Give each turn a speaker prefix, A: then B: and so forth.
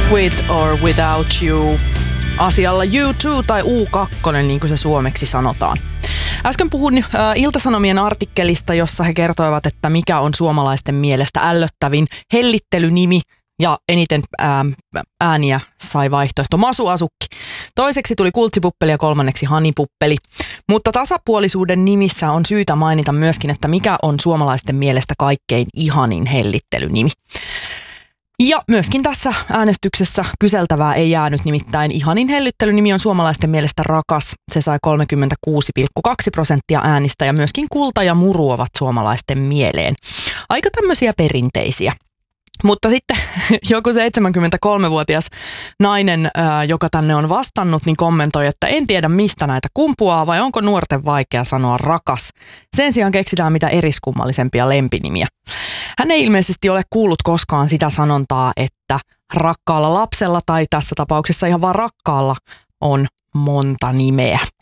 A: With or Without You. Asialla U2 tai U2, niin kuin se suomeksi sanotaan. Äsken puhun Ilta-Sanomien artikkelista, jossa he kertoivat, että mikä on suomalaisten mielestä ällöttävin hellittelynimi ja eniten ääniä sai vaihtoehto Masuasukki. Toiseksi tuli Kultsipuppeli ja kolmanneksi Hanipuppeli. Mutta tasapuolisuuden nimissä on syytä mainita myöskin, että mikä on suomalaisten mielestä kaikkein ihanin hellittelynimi. Ja myöskin tässä äänestyksessä kyseltävää ei jäänyt, nimittäin ihanin hellittelynimi on suomalaisten mielestä Rakas. Se sai 36,2% äänistä ja myöskin Kulta ja Muru ovat suomalaisten mieleen. Aika tämmöisiä perinteisiä. Mutta sitten joku 73-vuotias nainen, joka tänne on vastannut, niin kommentoi, että en tiedä mistä näitä kumpuaa vai onko nuorten vaikea sanoa rakas. Sen sijaan keksitään mitä eriskummallisempia lempinimiä. Hän ei ilmeisesti ole kuullut koskaan sitä sanontaa, että rakkaalla lapsella tai tässä tapauksessa ihan vaan rakkaalla on monta nimeä.